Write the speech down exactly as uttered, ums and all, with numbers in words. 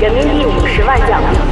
人民币五十万奖励。